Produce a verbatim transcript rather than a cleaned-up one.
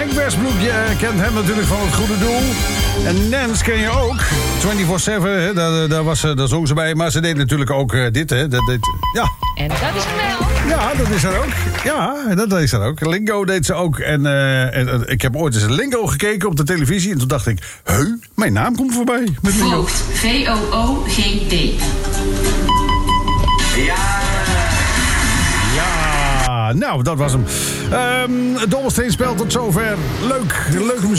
Henk Westbroek, je kent hem natuurlijk van Het Goede Doel. En Nance ken je ook. vierentwintig zeven, daar, daar, was, daar zong ze bij. Maar ze deed natuurlijk ook uh, dit, hè. Dat, dit, ja. En dat is er wel. Ja, dat is er ook. Ja, dat is er ook. Lingo deed ze ook. En, uh, en uh, ik heb ooit eens Lingo gekeken op de televisie. En toen dacht ik, heu, mijn naam komt voorbij. Met Lingo. Voogd, V O O G T. Ja. Ja, nou, dat was hem. Um, Dobbelsteen speelt tot zover. Leuk, leuke muziek.